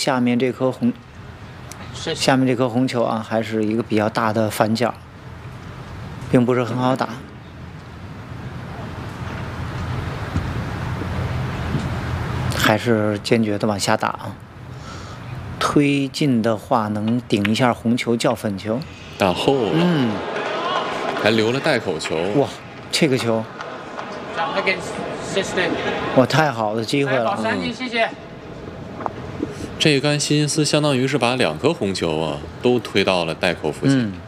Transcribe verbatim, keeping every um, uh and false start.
下面这颗红，下面这颗红球啊，还是一个比较大的反角，并不是很好打。还是坚决的往下打啊！推进的话，能顶一下红球叫粉球。 打后了， 嗯， 还留了带口球。 哇，这个球，哇，太好的机会了！ 嗯、谢谢。 这杆希金斯相当于是把两颗红球啊都推到了袋口附近。 嗯